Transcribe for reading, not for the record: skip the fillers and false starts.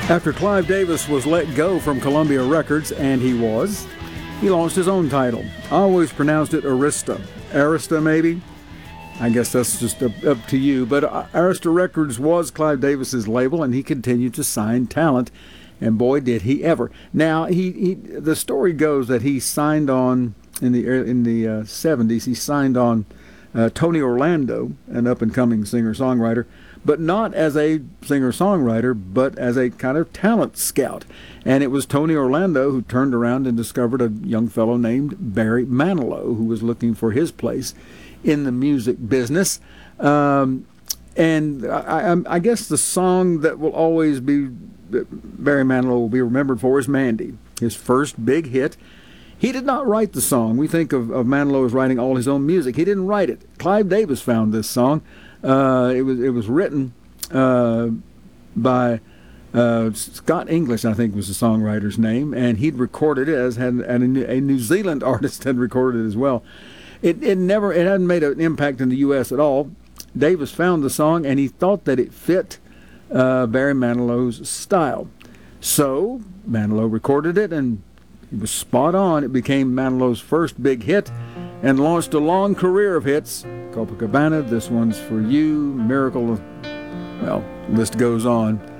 After Clive Davis was let go from Columbia Records, and he launched his own title. I always pronounced it Arista. Arista, maybe? I guess that's just up to you. But Arista Records was Clive Davis's label, and he continued to sign talent. And boy, did he ever. Now, the story goes that he signed on, in the 70s, he signed on Tony Orlando, an up-and-coming singer-songwriter, but not as a singer-songwriter, but as a kind of talent scout. And it was Tony Orlando who turned around and discovered a young fellow named Barry Manilow, who was looking for his place in the music business. And I guess the song that will always be Barry Manilow will be remembered for is Mandy, his first big hit. He did not write the song. We think of Manilow as writing all his own music. He didn't write it. Clive Davis found this song. It was written by Scott English, I think was the songwriter's name, and he'd recorded it and a New Zealand artist had recorded it as well. It hadn't made an impact in the U.S. at all. Davis found the song and he thought that it fit Barry Manilow's style. So Manilow recorded it, and it was spot on. It became Manilow's first big hit and launched a long career of hits. Copacabana, This One's For You, Miracle, well, the list goes on.